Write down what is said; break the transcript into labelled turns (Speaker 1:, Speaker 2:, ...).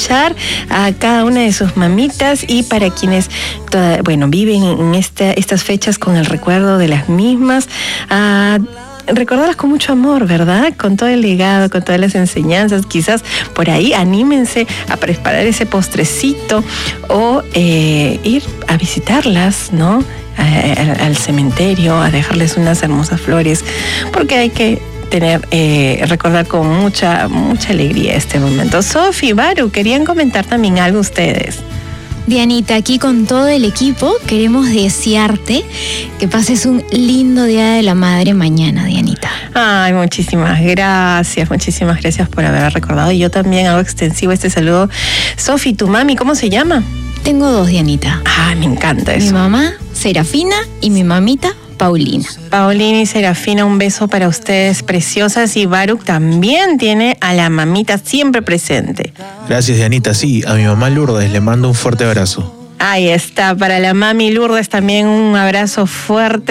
Speaker 1: apapachar a cada una de sus mamitas, y para quienes viven en estas fechas con el recuerdo de las mismas, recordarlas con mucho amor, ¿verdad? Con todo el legado, con todas las enseñanzas. Quizás por ahí anímense a preparar ese postrecito o ir a visitarlas, ¿no? Al cementerio, a dejarles unas hermosas flores, porque hay que recordar con mucha alegría este momento. Sofi, Baru, ¿querían comentar también algo ustedes?
Speaker 2: Dianita, aquí con todo el equipo queremos desearte que pases un lindo Día de la Madre mañana, Dianita.
Speaker 1: Ay, muchísimas gracias por haber recordado. Y yo también hago extensivo este saludo. Sofi, ¿tu mami cómo se llama?
Speaker 2: Tengo dos, Dianita.
Speaker 1: Me encanta eso.
Speaker 2: Mi mamá, Serafina, y mi mamita, Paulina.
Speaker 1: Paulina y Serafina, un beso para ustedes, preciosas. Y Baruch también tiene a la mamita siempre presente.
Speaker 3: Gracias, Dianita. Sí, a mi mamá Lourdes le mando un fuerte abrazo.
Speaker 1: Ahí está, para la mami Lourdes también un abrazo fuerte.